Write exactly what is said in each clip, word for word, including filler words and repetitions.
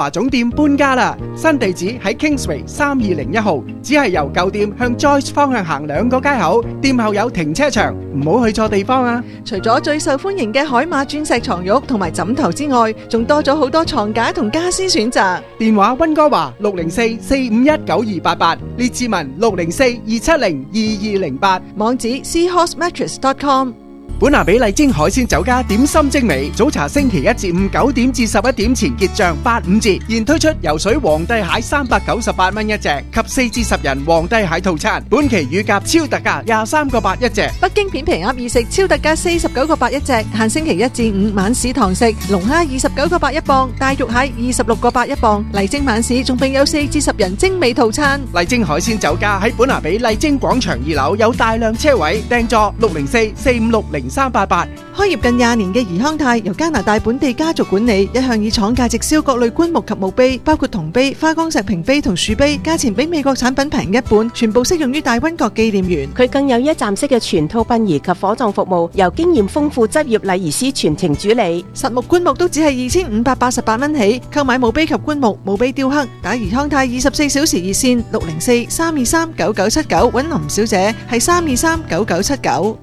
華總店搬家啦，新地址喺 Kingsway 三二零一號，只係由舊店向 Joyce 方向行兩個街口，店後有停車場，唔好去錯地方啊！ 除咗最受歡迎嘅海馬鑽石床褥同埋枕頭之外，仲多咗好多床架同家私選擇。 電話溫哥華六零四四五一九二八八，列治文六零四二七零二二零八， 網址 seahorse mattress dot com。 本拿比麗晶海鮮酒家點心精美，早茶星期一至五九點至十一點前結賬八五折，現推出游水皇帝蟹三百九十八蚊一隻及四至十人皇帝蟹套餐，本期乳鴿超特價廿三個八一隻， 北京片皮鴨意食超特價四十九個八一隻，限星期一至五晚市堂食，龍蝦二十九個八一磅，大肉蟹二十六個八一磅，麗晶晚市仲並有四至十人精美套餐。 麗晶海鮮酒家喺本拿比麗晶廣場二樓有大量車位，訂座六零四四五六零三八八。 開業近廿年嘅怡康泰由加拿大本地家族管理，一向以廠價直銷各類棺木及墓碑，包括銅碑、花崗石屏碑同樹碑，價錢比美國產品平一半，全部適用於大溫國紀念園。 佢更有一站式嘅全套殯儀及火葬服務，由經驗豐富執業禮儀師全程主理。 實木棺木都只係二千五百八十八蚊起，購買墓碑及棺木、墓碑雕刻，打怡康泰二十四小時熱線六零四三二三九九七九，揾林小姐係三二三九九七九。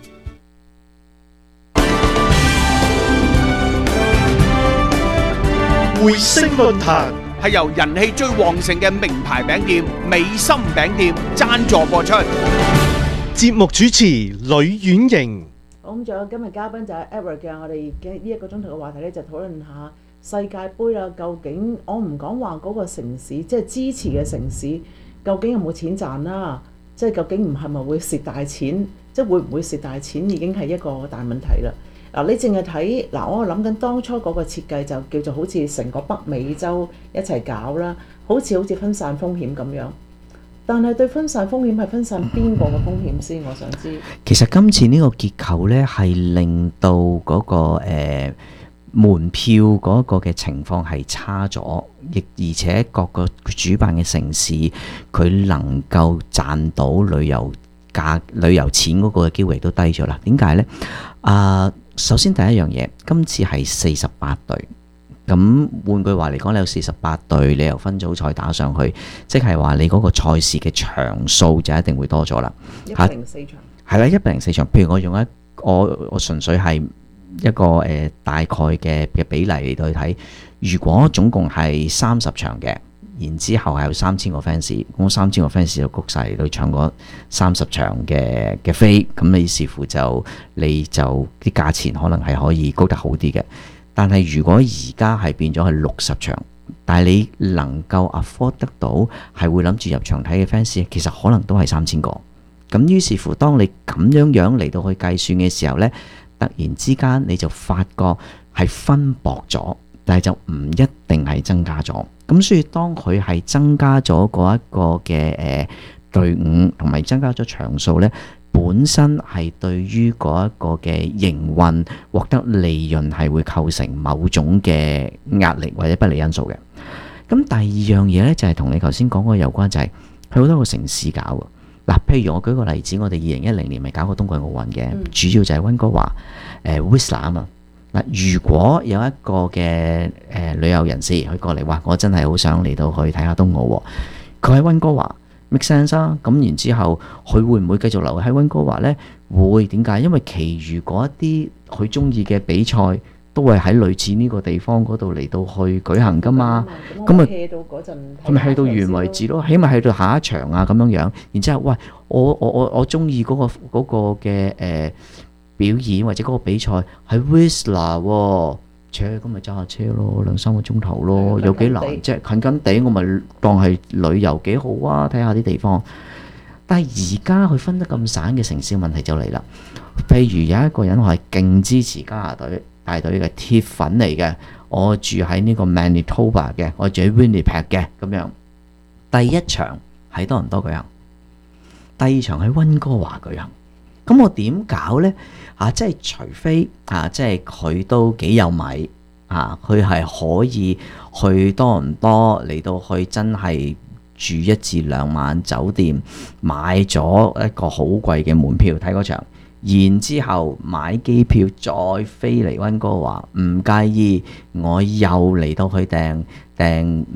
匯星論壇係由人氣最旺盛嘅名牌餅店美心餅店贊助播出。 節目主持呂婉瑩。 好，咁仲有今日嘉賓就係 Edward 嘅，我哋嘅呢一個鐘頭嘅話題咧就討論下世界盃啦。究竟我唔講話嗰個城市，即係支持嘅城市，究竟有冇錢賺啦？即係究竟唔係咪會蝕大錢？即係會唔會蝕大錢已經係一個大問題啦。嗱，你淨係睇嗱，我諗緊當初嗰個設計就叫做好似成個北美洲一齊搞啦，好似好似分散風險咁樣。但係對分散風險係分散邊個嘅風險先？我想知。 其實今次呢個結構呢，係令到嗰、那個誒、呃、門票嗰個嘅情況係差咗，亦而且各個主辦嘅城市佢能夠賺到旅遊價旅遊錢嗰個嘅機會都低咗啦。點解呢？啊、呃！首先第一樣嘢，今次係四十八隊，咁換句話嚟講，你有四十八隊，你由分組賽打上去，即係話你嗰個賽事嘅場數就一定會多咗啦。 一百零四場。 係啦，一百零四場。譬如我用一我我純粹係一個誒、呃、大概嘅嘅比例嚟到去睇，如果總共係三十場嘅。然之後係有三千個 fans，咁三千個 fans 就谷晒嚟到搶嗰三十場嘅嘅飛，咁你視乎就你就啲價錢可能係可以高得好啲嘅。但係如果而家係變咗係六十場，但係你能夠 afford 得到係會諗住入場睇嘅 fans，其實可能都係三千個。咁於是乎，當你咁樣樣嚟到去計算嘅時候呢，突然之間你就發覺係分薄咗，但係就唔一定係增加咗。咁所以當佢係增加咗嗰一個嘅誒隊伍，同埋增加咗場數呢，本身係對於嗰一個嘅營運獲得利潤係會構成某種嘅壓力或者不利因素嘅。咁第二樣嘢呢，就係同你頭先講過有關，就係佢好多個城市搞嘅。嗱，譬如我舉個例子，我哋二零一零年咪搞過冬季奧運嘅，嗯、主要就係溫哥華誒 Whistler 啊嘛。嗱，如果有一個嘅誒、呃、旅遊人士佢過嚟話，我真係好想嚟到去睇下冬奧喎，佢喺溫哥華 make sense 啊。咁然之後，佢會唔會繼續留喺溫哥華呢？會，點解？因為其餘嗰一啲佢中意嘅比賽都係喺類似呢個地方嗰度嚟到去舉行噶嘛。咁咪 hea 到嗰陣，佢咪 hea 到完為止咯。起碼去到下一場啊咁樣樣。然之後，喂，我我我我中意嗰個嗰個嘅誒。呃表演或者嗰個比賽喺 Whistler 喎，車咁咪揸下車咯，兩三個鐘頭咯，有幾難啫？近近地我咪當係旅遊幾好啊，睇下啲地方。但係而家佢分得咁散嘅城市，問題就嚟啦。譬如有一個人我係勁支持加拿大大隊嘅鐵粉嚟嘅，我住喺呢個 Manitoba 嘅，我住喺 Winnipeg 嘅咁樣。第一場喺多倫多舉行，第二場喺溫哥華舉行。咁我點搞呢？啊，即係除非啊，即係佢都幾有米啊，佢係可以去多倫多嚟到去真係住一至兩晚酒店，買咗一個好貴嘅門票睇嗰場，然之後買機票再飛嚟溫哥華，唔介意我又嚟到去訂訂